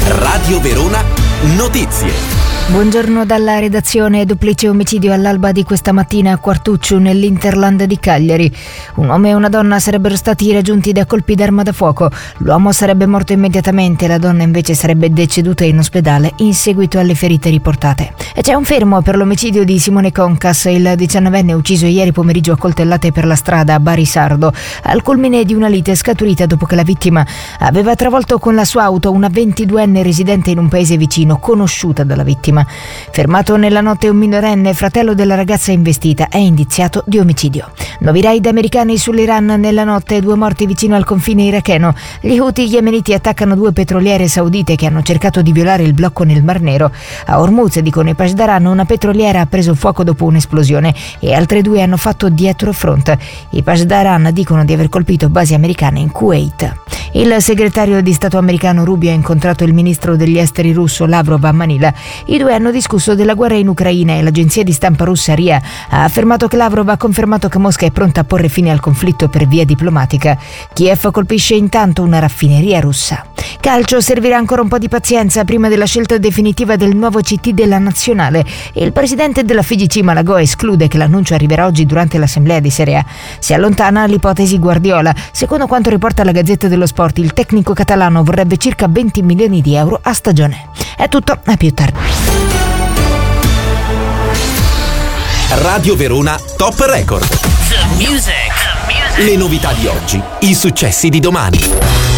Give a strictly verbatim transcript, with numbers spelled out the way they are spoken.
Radio Verona Notizie. Buongiorno dalla redazione. Duplice omicidio all'alba di questa mattina a Quartuccio, nell'Interland di Cagliari. Un uomo e una donna sarebbero stati raggiunti da colpi d'arma da fuoco. L'uomo sarebbe morto immediatamente, la donna invece sarebbe deceduta in ospedale in seguito alle ferite riportate. E c'è un fermo per l'omicidio di Simone Concas, il diciannovenne ucciso ieri pomeriggio a coltellate per la strada a Bari Sardo, al culmine di una lite scaturita dopo che la vittima aveva travolto con la sua auto una ventiduenne residente in un paese vicino, conosciuta dalla vittima. Fermato nella notte un minorenne, fratello della ragazza investita, è indiziato di omicidio. Nuovi raid americani sull'Iran nella notte, due morti vicino al confine iracheno. Gli Houthi yemeniti attaccano due petroliere saudite che hanno cercato di violare il blocco nel Mar Nero. A Hormuz, dicono i Pashdaran, una petroliera ha preso fuoco dopo un'esplosione e altre due hanno fatto dietro front. I Pashdaran dicono di aver colpito basi americane in Kuwait. Il segretario di Stato americano Rubio ha incontrato il ministro degli esteri russo Lavrov a Manila. I due hanno discusso della guerra in Ucraina e l'agenzia di stampa russa R I A ha affermato che Lavrov ha confermato che Mosca è pronta a porre fine al conflitto per via diplomatica. Kiev colpisce intanto una raffineria russa. Calcio, servirà ancora un po' di pazienza prima della scelta definitiva del nuovo C T della nazionale. Il presidente della F I G C Malagò esclude che l'annuncio arriverà oggi durante l'assemblea di Serie A. Si allontana l'ipotesi Guardiola. Secondo quanto riporta la Gazzetta dello Sport, il tecnico catalano vorrebbe circa venti milioni di euro a stagione. È tutto, a più tardi. Radio Verona Top Record. The music. The music. Le novità di oggi, i successi di domani.